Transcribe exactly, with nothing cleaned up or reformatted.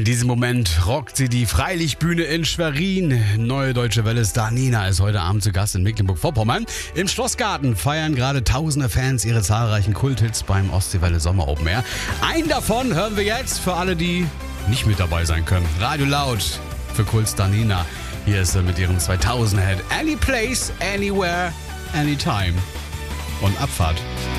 In diesem Moment rockt sie die Freilichtbühne in Schwerin. Neue Deutsche Welle-Star Nena ist heute Abend zu Gast in Mecklenburg-Vorpommern. Im Schlossgarten feiern gerade tausende Fans ihre zahlreichen Kulthits beim Ostseewelle Sommer Open Air. Einen davon hören wir jetzt für alle, die nicht mit dabei sein können. Radio Laut für Kultstar Nena. Hier ist sie mit ihrem zweitausender-Hit Any Place, Anywhere, Anytime. Und Abfahrt.